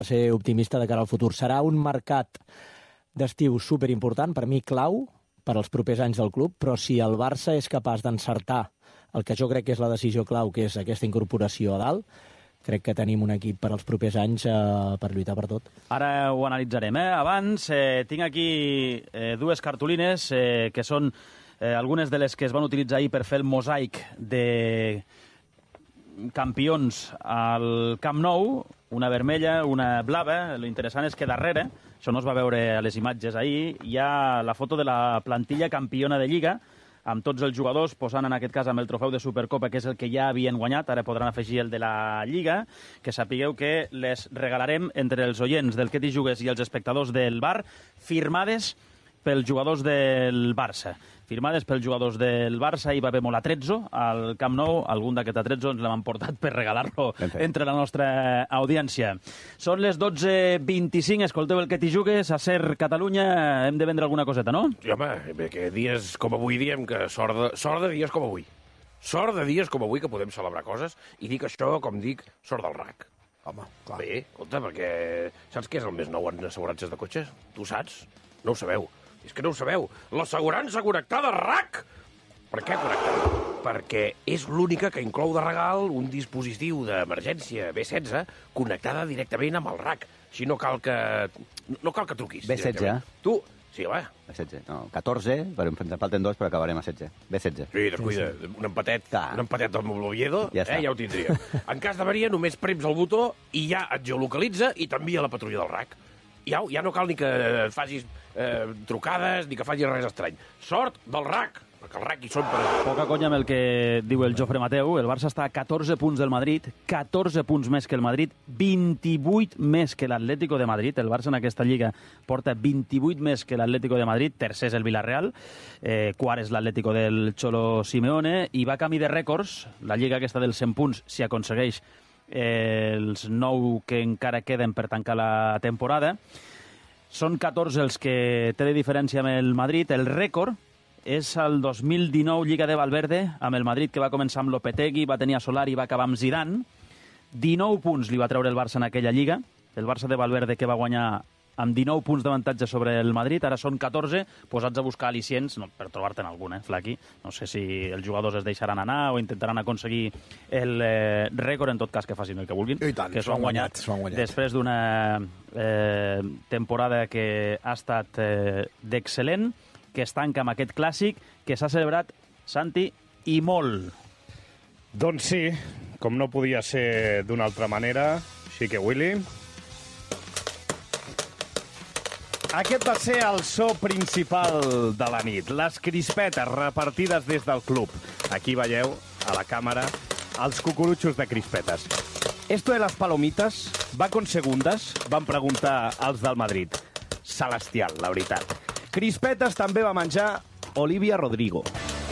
ser optimista de cara al futur. Serà un mercat d'estiu superimportant, per mi clau, per als propers anys del club, però si el Barça és capaç d'encertar el que jo crec que és la decisió clau, que és aquesta incorporació a dalt, crec que tenim un equip per als propers anys per lluitar per tot. Ara ho analitzarem. Abans tinc aquí dues cartolines que són algunes de les que es van utilitzar ahir per fer el mosaic de campions al Camp Nou, una vermella, una blava. Lo interessant és que darrere, això no es va veure a les imatges ahir, hi ha la foto de la plantilla campiona de Lliga, amb tots els jugadors posant en aquest cas amb el trofeu de Supercopa, que és el que ja havien guanyat. Ara podran afegir el de la Lliga, que sapigueu que les regalarem entre els oients del Que t'hi jugues i els espectadors del bar, firmades pels jugadors del Barça. Firmades pels jugadors del Barça. Hi va haver molt atrezzo al Camp Nou. Algun d'aquest atrezzo ens l'hem portat per regalar-lo entre la nostra audiència. Són les 12:25. Escolteu el Que t'hi jugues. A Ser Catalunya hem de vendre alguna coseta, no? Sí, home, que dies com avui diem que sort de dies com avui. Sort de dies com avui que podem celebrar coses. I dic això, com dic, sort del RAC. Home, clar. Bé, escolta, perquè saps què és el més nou en assegurances de cotxes? Tu saps? No ho sabeu. És que no ho sabeu. L'assegurança connectada RAC! Per què connectada? Perquè és l'única que inclou de regal un dispositiu d'emergència B16 connectada directament amb el RAC. Així no cal que truquis. B16? Tu... Sí, va. B16, no, 14, però ens falten dos, però acabarem a 16. B16. Sí, descuida, un empatet amb l'Oviedo, ja ho tindria. En cas d'avaria, només prems el botó i ja et geolocalitza i t'envia la patrulla del RAC. Ja no cal ni que facis trucades ni que facis res estrany. Sort del RAC, perquè el RAC hi són per... Poca conya amb el que diu el Jofre Mateu. El Barça està a 14 punts del Madrid, 14 punts més que el Madrid, 28 més que l'Atlético de Madrid. El Barça en aquesta lliga porta 28 més que l'Atlético de Madrid. Tercer és el Villarreal, quart és l'Atlético del Cholo Simeone, i va a camí de rècords. La lliga aquesta dels 100 punts, si aconsegueix els 9 que encara queden per tancar la temporada. Són 14 els que té de diferència amb el Madrid. El rècord és el 2019 Lliga de Valverde, amb el Madrid, que va començar amb Lopetegui, va tenir a Solari i va acabar amb Zidane. 19 punts li va treure el Barça en aquella Lliga. El Barça de Valverde, que va guanyar amb 19 punts d'avantatge sobre el Madrid, ara són 14, posats a buscar al·licients, per trobar-te'n algun, Flaqui. No sé si els jugadors es deixaran anar o intentaran aconseguir el rècord, en tot cas que facin el que vulguin, tant, que s'ho han guanyat després d'una temporada que ha estat d'excel·lent, que es tanca amb aquest clàssic, que s'ha celebrat, Santi, i molt. Doncs sí, com no podia ser d'una altra manera, així que Willy... Aquest va ser el so principal de la nit. Les crispetes repartides des del club. Aquí veieu, a la càmera, els cucurutxos de crispetes. Esto de las palomitas va con segundas? Van preguntar els del Madrid. Celestial, la veritat. Crispetes també va menjar Olivia Rodrigo.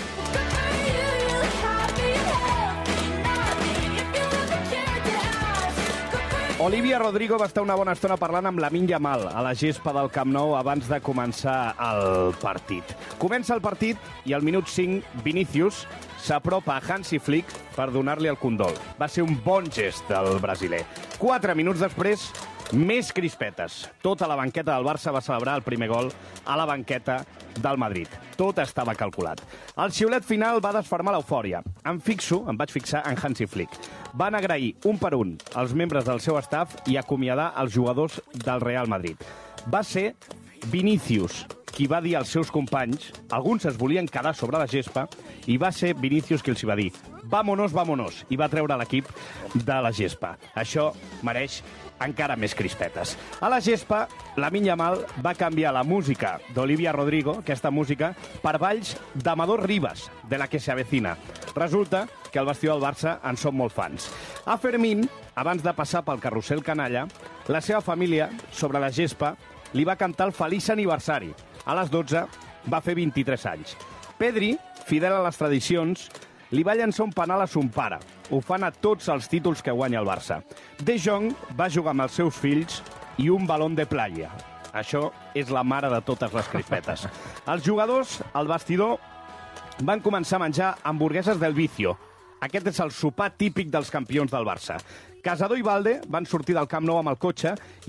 Olivia Rodrigo va estar una bona estona parlant amb Lamine Yamal a la gespa del Camp Nou abans de començar el partit. Comença el partit i al minut 5 Vinícius s'apropa a Hansi Flick per donar-li el condol. Va ser un bon gest del brasiler. 4 minuts després, més crispetes. Tota la banqueta del Barça va celebrar el primer gol a la banqueta del Madrid. Tot estava calculat. El xiulet final va desfermar l'eufòria. Em vaig fixar en Hansi Flick. Van agrair un per un els membres del seu staff i acomiadar els jugadors del Real Madrid. Va ser Vinícius qui va dir als seus companys, alguns es volien quedar sobre la gespa, i va ser Vinícius qui els va dir «Vámonos, vámonos», i va treure l'equip de la gespa. Això mereix encara més crispetes. A la gespa, Lamine Yamal va canviar la música d'Olivia Rodrigo, aquesta música, per balls d'Amador Rivas, de la que se avecina. Resulta que al vestidor del Barça en són molt fans. A Fermín, abans de passar pel carrusel canalla, la seva família, sobre la gespa, li va cantar el feliç aniversari. A les 12 va fer 23 anys. Pedri, fidel a les tradicions, li va llançar un penal a son pare. Ho fan a tots els títols que guanya el Barça. De Jong va jugar amb els seus fills i un balón de playa. Això és la mare de totes les crispetes. Els jugadors, al vestidor, van començar a menjar hamburgueses del Vicio. Aquest és el sopar típic dels campions del Barça. Casado i Valde van sortir del Camp Nou amb el cotxe